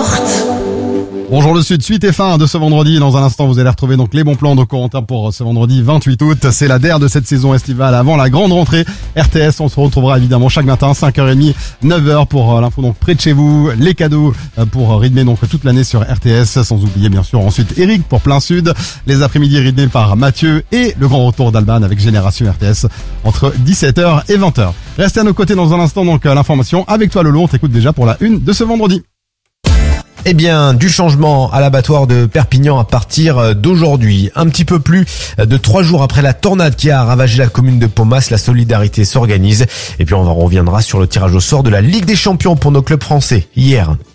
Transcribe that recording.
porte. Bonjour le Sud, suite et fin de ce vendredi. Dans un instant, vous allez retrouver donc les bons plans de Corentin pour ce vendredi 28 août. C'est la dernière de cette saison estivale avant la grande rentrée RTS. On se retrouvera évidemment chaque matin, 5h30, 9h pour l'info donc près de chez vous. Les cadeaux pour rythmer donc toute l'année sur RTS. Sans oublier bien sûr ensuite Eric pour Plein Sud. Les après-midi rythmés par Mathieu et le grand retour d'Alban avec Génération RTS entre 17h et 20h. Restez à nos côtés dans un instant donc l'information. Avec toi Lolo, on t'écoute déjà pour la une de ce vendredi. Eh bien, du changement à l'abattoir de Perpignan à partir d'aujourd'hui. Un petit peu plus de 3 jours après la tornade qui a ravagé la commune de Paumas, la solidarité s'organise. Et puis on reviendra sur le tirage au sort de la Ligue des Champions pour nos clubs français hier.